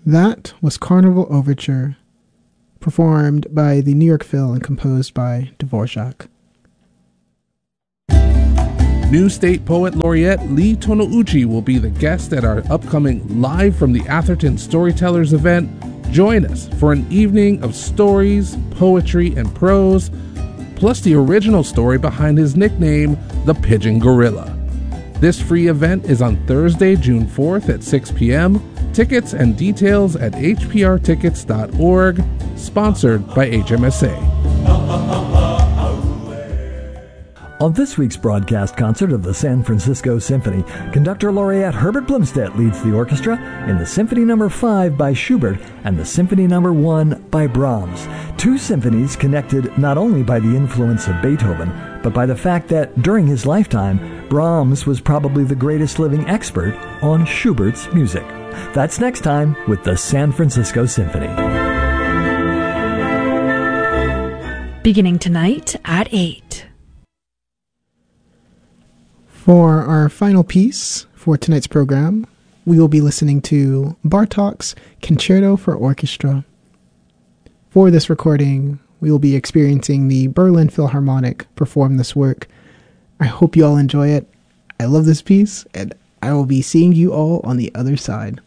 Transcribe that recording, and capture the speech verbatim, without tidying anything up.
That was Carnival Overture, performed by the New York Phil and composed by Dvorak. New State Poet Laureate Lee Tonouchi will be the guest at our upcoming Live from the Atherton Storytellers event. Join us for an evening of stories, poetry, and prose, plus the original story behind his nickname, the Pigeon Gorilla. This free event is on Thursday, June fourth at six p.m. Tickets and details at h p r tickets dot org, sponsored by H M S A. On this week's broadcast concert of the San Francisco Symphony, conductor laureate Herbert Blomstedt leads the orchestra in the Symphony Number five by Schubert and the Symphony Number one by Brahms. Two symphonies connected not only by the influence of Beethoven, but by the fact that during his lifetime, Brahms was probably the greatest living expert on Schubert's music. That's next time with the San Francisco Symphony. Beginning tonight at eight. For our final piece for tonight's program, we will be listening to Bartók's Concerto for Orchestra. For this recording, we will be experiencing the Berlin Philharmonic perform this work. I hope you all enjoy it. I love this piece, and I will be seeing you all on the other side.